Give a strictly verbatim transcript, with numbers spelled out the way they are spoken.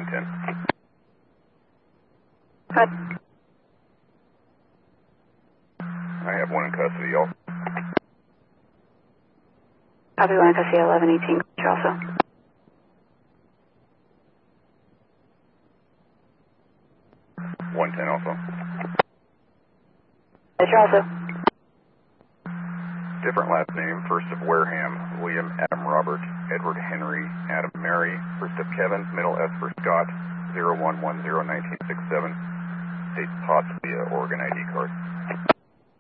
one ten. Good. I have one in custody, y'all. Copy, one in custody, eleven eighteen. Also. one ten also. Also. Different last name, first of Wareham, William Adam Robert, Edward Henry, Adam Mary, first of Kevin, middle S for Scott, zero one one zero nineteen sixty-seven, state possibly a Oregon I D card.